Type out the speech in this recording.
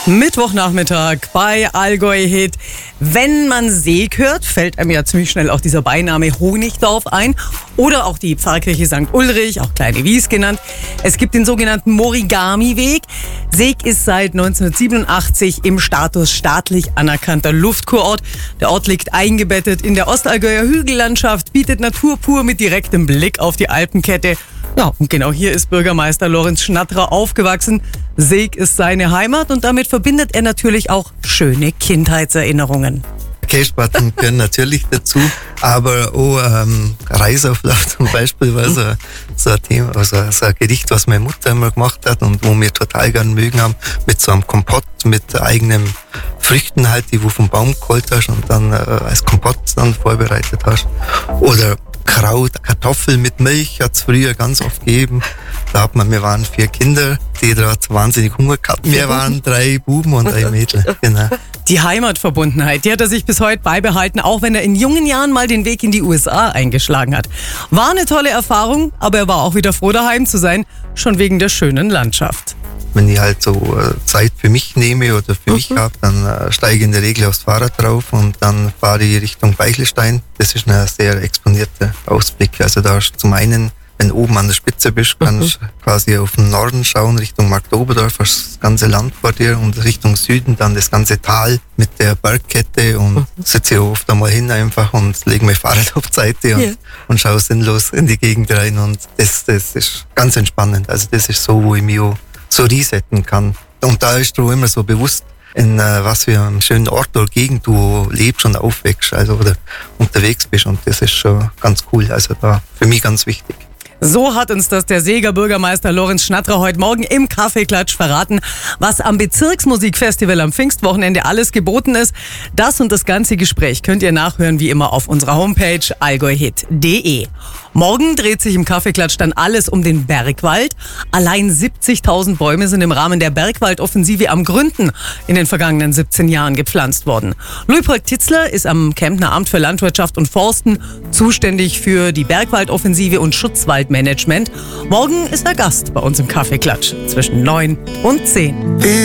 Mittwochnachmittag bei Allgäu Hit. Wenn man Seeg hört, fällt einem ja ziemlich schnell auch dieser Beiname Honigdorf ein. Oder auch die Pfarrkirche St. Ulrich, auch Kleine Wies genannt. Es gibt den sogenannten Morigami-Weg. Seeg ist seit 1987 im Status staatlich anerkannter Luftkurort. Der Ort liegt eingebettet in der Ostallgäuer Hügellandschaft, bietet Natur pur mit direktem Blick auf die Alpenkette. Ja, und genau hier ist Bürgermeister Lorenz Schnatterer aufgewachsen. Seeg ist seine Heimat und damit verbindet er natürlich auch schöne Kindheitserinnerungen. Käsespaten gehören natürlich dazu, aber auch Reisauflauf zum Beispiel war so ein Thema, also so ein Gericht, was meine Mutter immer gemacht hat und wo wir total gern mögen haben, mit so einem Kompott, mit eigenen Früchten halt, die du vom Baum geholt hast und dann als Kompott dann vorbereitet hast. Oder Kraut, Kartoffel mit Milch hat es früher ganz oft gegeben. Wir waren 4 Kinder, die da wahnsinnig Hunger gehabt. Wir waren 3 Buben und ein Mädel. Genau. Die Heimatverbundenheit, die hat er sich bis heute beibehalten, auch wenn er in jungen Jahren mal den Weg in die USA eingeschlagen hat. War eine tolle Erfahrung, aber er war auch wieder froh, daheim zu sein, schon wegen der schönen Landschaft. Wenn ich halt so Zeit für mich nehme oder für mich habe, dann steige ich in der Regel aufs Fahrrad drauf und dann fahre ich Richtung Beichelstein. Das ist ein sehr exponierter Ausblick. Also da hast du zum einen, wenn du oben an der Spitze bist, kannst du quasi auf den Norden schauen, Richtung Marktoberdorf, hast das ganze Land vor dir und Richtung Süden dann das ganze Tal mit der Bergkette und sitze ich oft einmal hin einfach und lege mein Fahrrad auf die Seite und schaue sinnlos in die Gegend rein und das ist ganz entspannend. Also das ist so, wo ich mich auch so resetten kann. Und da ist du immer so bewusst, in was für einem schönen Ort oder Gegend du lebst und aufwächst, also oder unterwegs bist und das ist schon ganz cool, also da für mich ganz wichtig. So hat uns das der Seeger Bürgermeister Lorenz Schnatterer heute Morgen im Kaffeeklatsch verraten, was am Bezirksmusikfestival am Pfingstwochenende alles geboten ist. Das und das ganze Gespräch könnt ihr nachhören wie immer auf unserer Homepage allgäuhit.de. Morgen dreht sich im Kaffeeklatsch dann alles um den Bergwald. Allein 70.000 Bäume sind im Rahmen der Bergwaldoffensive am Gründen in den vergangenen 17 Jahren gepflanzt worden. Luitpold Titzler ist am Kemptner Amt für Landwirtschaft und Forsten zuständig für die Bergwaldoffensive und Schutzwaldmanagement. Morgen ist er Gast bei uns im Kaffeeklatsch zwischen 9 und 10.